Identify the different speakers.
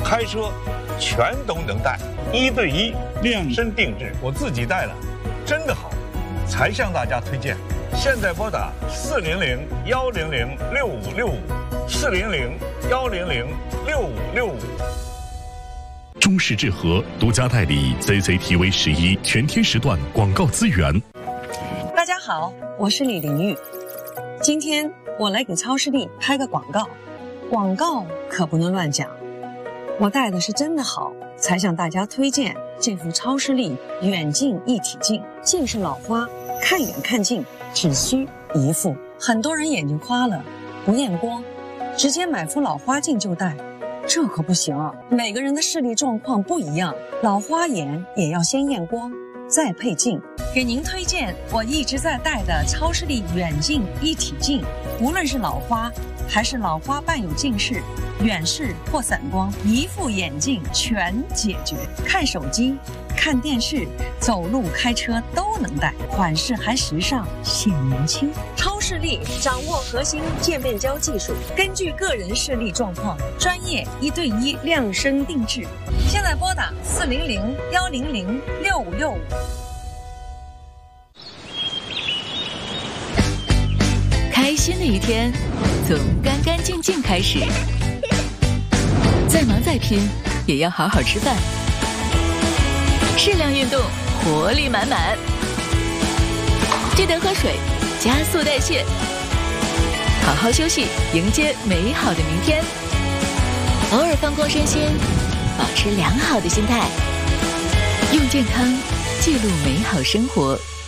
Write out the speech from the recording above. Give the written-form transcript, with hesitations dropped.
Speaker 1: 开车，全都能带，1对1量身定制，我自己带了，真的好，才向大家推荐。现在拨打400-100-6565，400-100-6565。
Speaker 2: 中实智和独家代理 CCTV11全天时段广告资源。
Speaker 3: 大家好，我是李玲玉，今天我来给超视力拍个广告，广告可不能乱讲。我带的是真的好，才向大家推荐这副超视力远近一体镜。近视老花，看远看近只需一副。很多人眼睛花了，不验光，直接买副老花镜就戴，这可不行啊！每个人的视力状况不一样，老花眼也要先验光，再配镜。给您推荐我一直在戴的超视力远近一体镜，无论是老花还是老花伴有近视、远视或散光，一副眼镜全解决。看手机、看电视、走路、开车都能戴，款式还时尚，显年轻。超视力掌握核心渐变焦技术，根据个人视力状况，专业1对1量身定制。现在拨打400-100-6565。
Speaker 4: 开心的一天从干干净净开始，再忙再拼也要好好吃饭，适量运动，活力满满，记得喝水，加速代谢，好好休息，迎接美好的明天。偶尔放空身心，保持良好的心态，用健康记录美好生活。